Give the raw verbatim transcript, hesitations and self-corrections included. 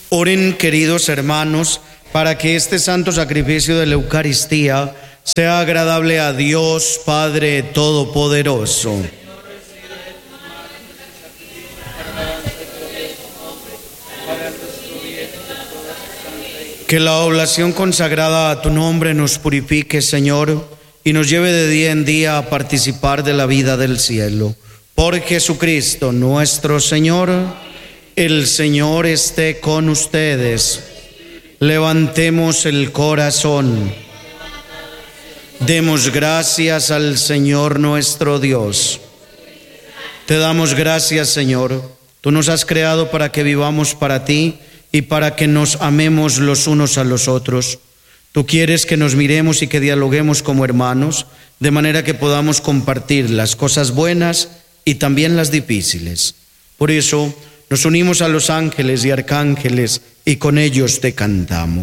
Oren, queridos hermanos, para que este santo sacrificio de la Eucaristía sea agradable a Dios Padre Todopoderoso. Que la oblación consagrada a tu nombre nos purifique, Señor, y nos lleve de día en día a participar de la vida del cielo. Por Jesucristo nuestro Señor. El Señor esté con ustedes. Levantemos el corazón. Demos gracias al Señor nuestro Dios. Te damos gracias, Señor. Tú nos has creado para que vivamos para ti y para que nos amemos los unos a los otros. Tú quieres que nos miremos y que dialoguemos como hermanos, de manera que podamos compartir las cosas buenas y también las difíciles. Por eso nos unimos a los ángeles y arcángeles y con ellos te cantamos.